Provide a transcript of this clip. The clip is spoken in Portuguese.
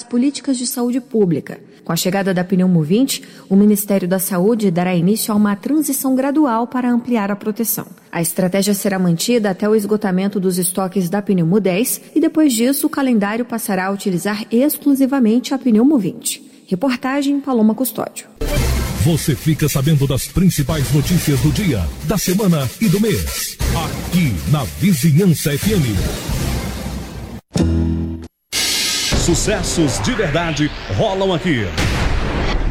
políticas de saúde pública. Com a chegada da Pneumo 20, o Ministério da Saúde dará início a uma transição gradual para ampliar a proteção. A estratégia será mantida até o esgotamento dos estoques da Pneumo 10 e depois disso o calendário passará a utilizar exclusivamente a Pneumo 20. Reportagem Paloma Custódio. Você fica sabendo das principais notícias do dia, da semana e do mês. Aqui na Vizinhança FM. Sucessos de verdade rolam aqui.